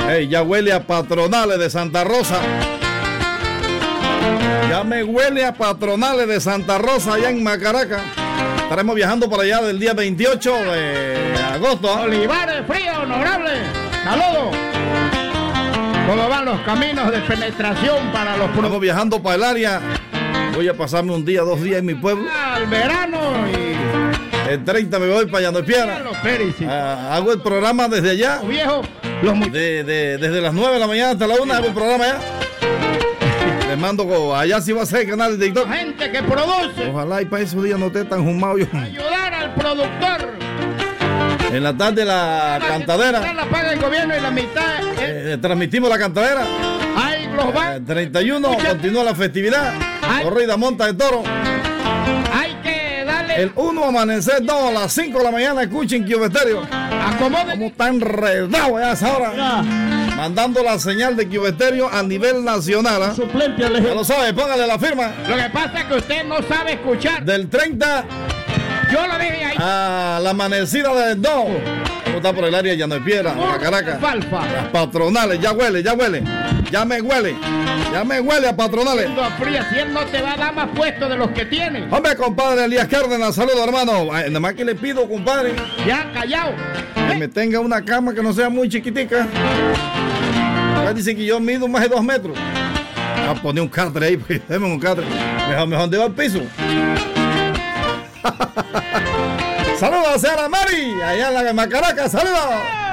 Hey, ya huele a patronales de Santa Rosa. Ya me huele a patronales de Santa Rosa allá en Macaraca. Estaremos viajando para allá del día 28 de agosto. Olivares Frío, honorable. Saludos. ¿Cómo van los caminos de penetración para los Estamos viajando para el área. Voy a pasarme un día, 2 días en mi pueblo. al verano y El 30 me voy para Llano de Piedra. los Pérez. Hago el programa desde allá. Viejo, los Desde las 9 de la mañana hasta la 1 hago el programa allá. Les mando allá si va a ser el canal de TikTok. gente que produce. Ojalá y para esos días no esté tan jumado yo. Ayudar al productor. En la tarde la cantadera. La paga el gobierno y la mitad. Transmitimos la cantadera. Hay global. 31 continúa la festividad. Corrida monta de toro. Hay que darle. El 1 amanecer 2 a las 5 de la mañana. Escuchen Cubesterio. Acomode. Como está enredado ya a esa hora. Mandando la señal de Cubesterio a nivel nacional. ¿Eh? Suplente al Ya lo sabe, póngale la firma. Lo que pasa es que usted no sabe escuchar. Del 30 Yo lo dejé ahí. a la amanecida del 2. ¿Cómo está por el área de Llano de Piedra, Macaraca? Falfa. Las patronales, ya huele. Ya me huele a patronales. Si él no te va a dar más puestos de los que tiene. Hombre, compadre Elías Cárdenas, saludos, hermano. Ay, nada más que le pido, compadre, Ya callado. que me tenga una cama que no sea muy chiquitica. Acá dicen que yo mido más de 2 metros. A poner un catre ahí, pues, déme un catre. Mejor debajo del piso. Saludos a Sara Mari, allá en la Macaraca, saludos.